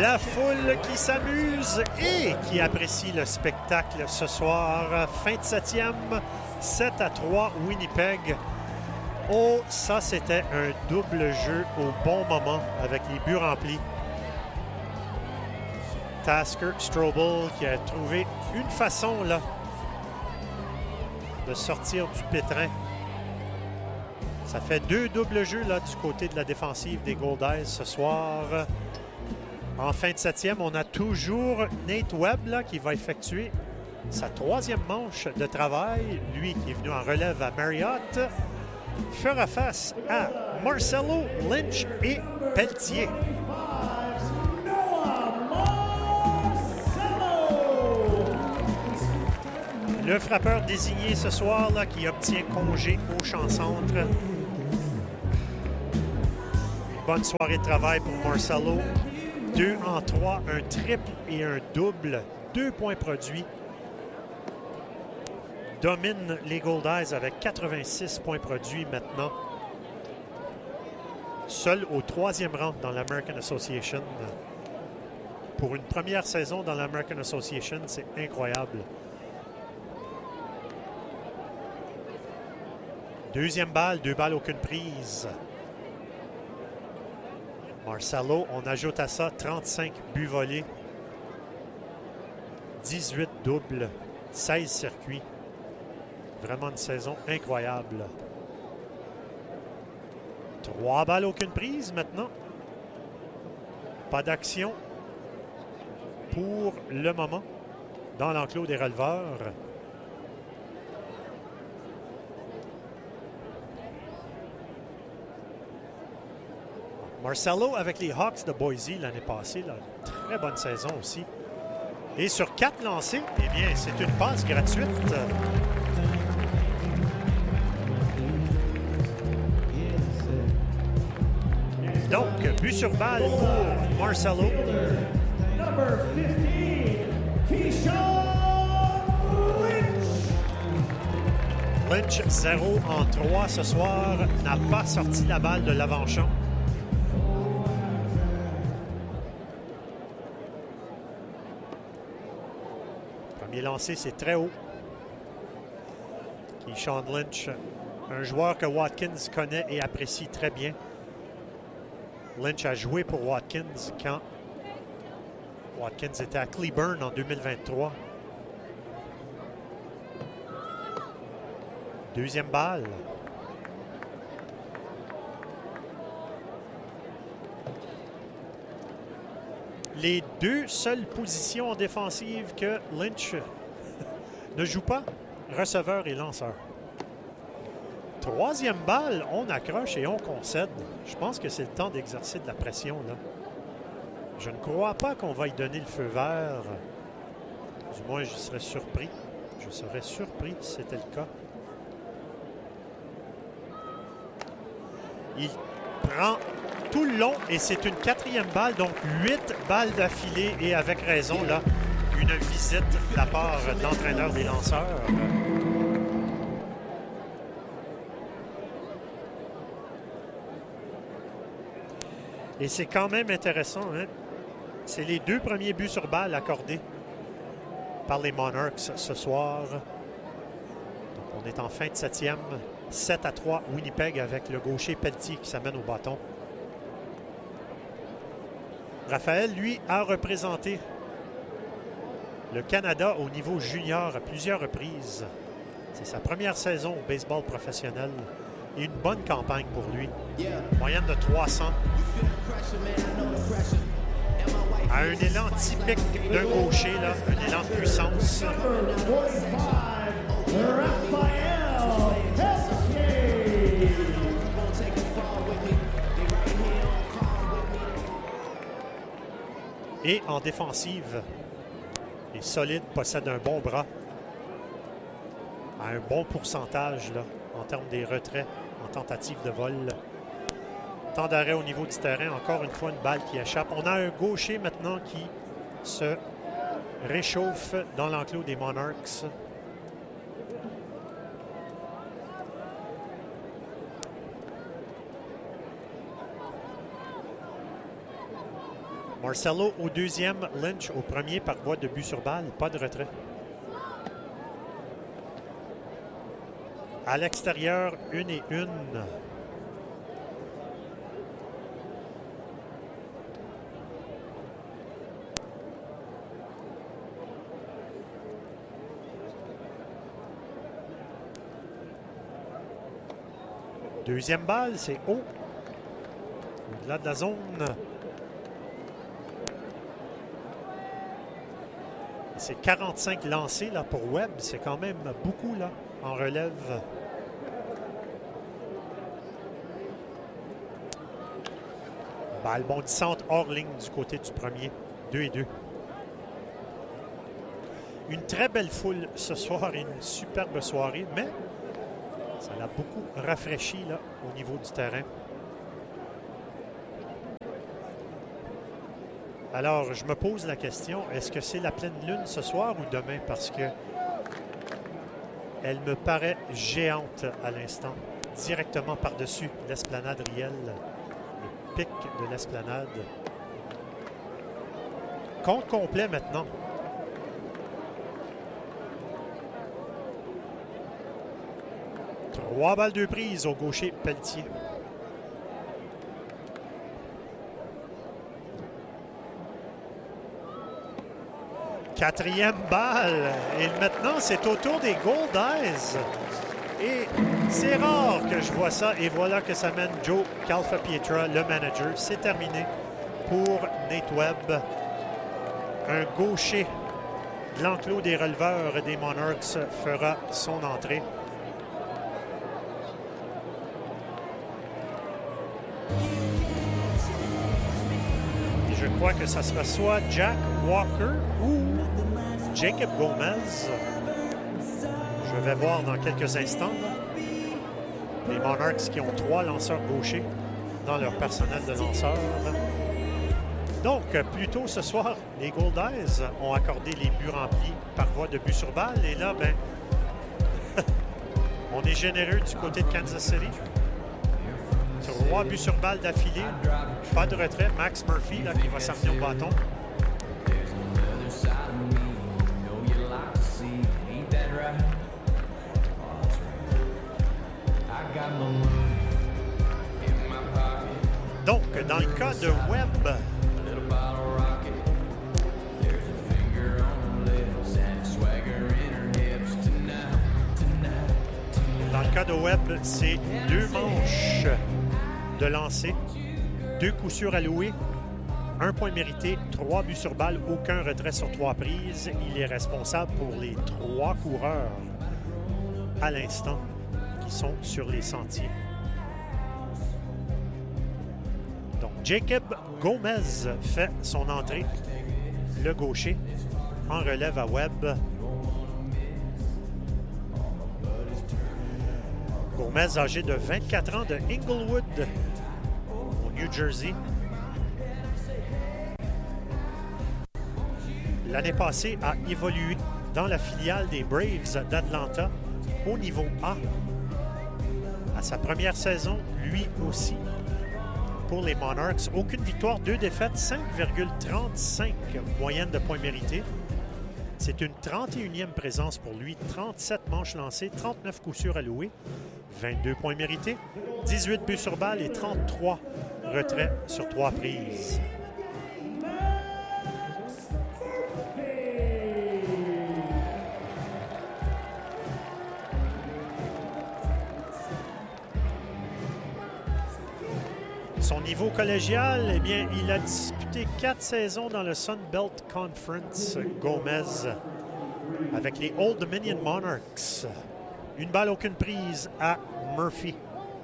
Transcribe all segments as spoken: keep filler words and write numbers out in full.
La foule qui s'amuse et qui apprécie le spectacle ce soir. Fin de septième, sept à trois, Winnipeg. Oh, ça, c'était un double jeu au bon moment avec les buts remplis. Tasker Strobel qui a trouvé une façon là de sortir du pétrin. Ça fait deux doubles jeux là du côté de la défensive des Goldeyes ce soir. En fin de septième, on a toujours Nate Webb là, qui va effectuer sa troisième manche de travail. Lui qui est venu en relève à Marriott fera face à Marcelo, Lynch et Pelletier. Le frappeur désigné ce soir là, qui obtient congé au champ-centre. Bonne soirée de travail pour Marcelo. Deux en trois, un triple et un double. Deux points produits. Domine les Goldeyes avec quatre-vingt-six points produits maintenant. Seul au troisième rang dans l'American Association. Pour une première saison dans l'American Association, c'est incroyable. Deuxième balle, deux balles, aucune prise. Marcelo, on ajoute à ça trente-cinq buts volés, dix-huit doubles, seize circuits. Vraiment une saison incroyable. Trois balles, aucune prise maintenant. Pas d'action pour le moment dans l'enclos des releveurs. Marcelo avec les Hawks de Boise l'année passée, là, très bonne saison aussi. Et sur quatre lancés, eh bien, c'est une passe gratuite. Donc, but sur balle pour Marcelo. Lynch, zéro en trois ce soir, n'a pas sorti la balle de l'avant-champ. Premier lancé, c'est très haut. Keyshawn Lynch, un joueur que Watkins connaît et apprécie très bien. Lynch a joué pour Watkins quand Watkins était à Cleburne en deux mille vingt-trois. Deuxième balle. Les deux seules positions en défensive que Lynch ne joue pas, receveur et lanceur. Troisième balle, on accroche et on concède. Je pense que c'est le temps d'exercer de la pression, là. Je ne crois pas qu'on va y donner le feu vert. Du moins, je serais surpris. Je serais surpris si c'était le cas. Il prend tout le long et c'est une quatrième balle, donc huit balles d'affilée et avec raison, là, une visite de la part de l'entraîneur des lanceurs. Et c'est quand même intéressant, hein? C'est les deux premiers buts sur balle accordés par les Monarchs ce soir. Donc on est en fin de septième. sept à trois Winnipeg avec le gaucher Pelletier qui s'amène au bâton. Raphaël, lui, a représenté le Canada au niveau junior à plusieurs reprises. C'est sa première saison au baseball professionnel et une bonne campagne pour lui. Moyenne de trois cents. À un élan typique d'un gaucher, là, un élan de puissance. Et en défensive, il est solide, possède un bon bras, à un bon pourcentage là, en termes des retraits, en tentative de vol. Temps d'arrêt au niveau du terrain, encore une fois une balle qui échappe. On a un gaucher maintenant qui se réchauffe dans l'enclos des Monarchs. Marcelo au deuxième, Lynch au premier par voie de but sur balle. Pas de retrait. À l'extérieur, une et une. Deuxième balle, c'est haut. Au-delà de la zone. C'est quarante-cinq lancés là, pour Webb. C'est quand même beaucoup là, en relève. Balle bondissante hors ligne du côté du premier. deux et deux. Une très belle foule ce soir et une superbe soirée, mais ça l'a beaucoup rafraîchi là, au niveau du terrain. Alors, je me pose la question, est-ce que c'est la pleine lune ce soir ou demain? Parce que elle me paraît géante à l'instant, directement par-dessus l'esplanade Riel, le pic de l'esplanade. Compte complet maintenant. Trois balles de prise au gaucher Pelletier. Quatrième balle. Et maintenant, c'est au tour des Goldeyes. Et c'est rare que je vois ça. Et voilà que ça mène Joe Calfapietra, le manager. C'est terminé pour Nate Webb. Un gaucher de l'enclos des releveurs des Monarchs fera son entrée. Et je crois que ça sera soit Jack Walker ou Jacob Gomez. Je vais voir dans quelques instants. Les Monarchs qui ont trois lanceurs gauchers dans leur personnel de lanceurs. Donc, plus tôt ce soir, les Goldeyes ont accordé les buts remplis par voie de but sur balle. Et là, ben, on est généreux du côté de Kansas City. Trois buts sur balle d'affilée. Pas de retrait. Max Murphy là, qui va s'amener au bâton. Donc, dans le cas de Webb, dans le cas de Webb, c'est deux manches de lancer, deux coups sûrs alloués, un point mérité, trois buts sur balle, aucun retrait sur trois prises. Il est responsable pour les trois coureurs à l'instant qui sont sur les sentiers. Donc, Jacob Gomez fait son entrée, le gaucher, en relève à Webb. Gomez, âgé de vingt-quatre ans, de Inglewood, au New Jersey. L'année passée, a évolué dans la filiale des Braves d'Atlanta au niveau A. À sa première saison, lui aussi, pour les Monarchs. Aucune victoire, deux défaites, cinq virgule trente-cinq moyenne de points mérités. C'est une trente et unième présence pour lui, trente-sept manches lancées, trente-neuf coups sûrs alloués, vingt-deux points mérités, dix-huit buts sur balle et trente-trois retraits sur trois prises. Son niveau collégial, eh bien, il a disputé quatre saisons dans le Sun Belt Conference, Gomez, avec les Old Dominion Monarchs. Une balle, aucune prise à Murphy.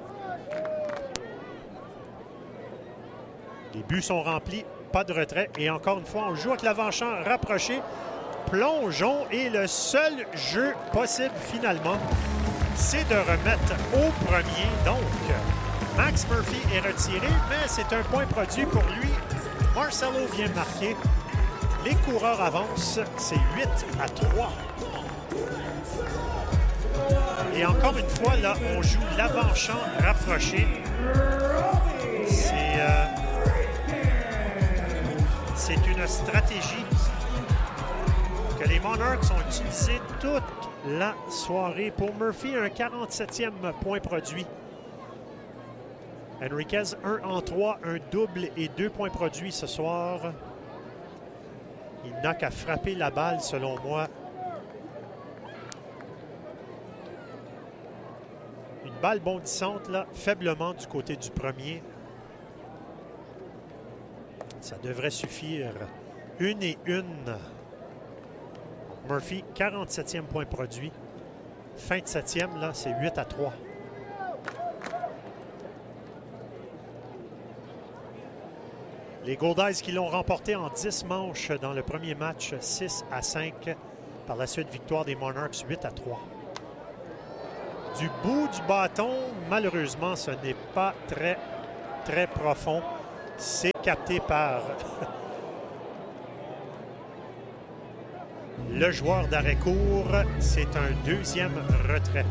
Les buts sont remplis, pas de retrait. Et encore une fois, on joue avec l'avant-champ rapproché. Plongeons et le seul jeu possible finalement, c'est de remettre au premier. Donc, Max Murphy est retiré, mais c'est un point produit pour lui. Marcelo vient marquer. Les coureurs avancent. C'est huit à trois. Et encore une fois, là, on joue l'avant-champ rapproché. C'est euh, c'est une stratégie que les Monarchs ont utilisée toute la soirée. Pour Murphy, un quarante-septième point produit. Henriquez, un en trois, un double et deux points produits ce soir. Il n'a qu'à frapper la balle, selon moi. Une balle bondissante, là, faiblement du côté du premier. Ça devrait suffire. Une et une. Murphy, quarante-septième point produit. Fin de septième, là, c'est huit à trois. Les Goldeyes qui l'ont remporté en dix manches dans le premier match, six à cinq. Par la suite, victoire des Monarchs, huit à trois. Du bout du bâton, malheureusement, ce n'est pas très, très profond. C'est capté par le joueur d'arrêt-court. C'est un deuxième retrait.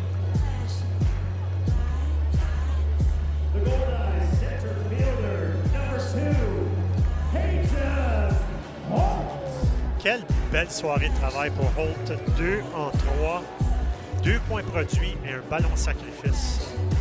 Quelle belle soirée de travail pour Holt. deux en trois, deux points produits et un ballon sacrifice.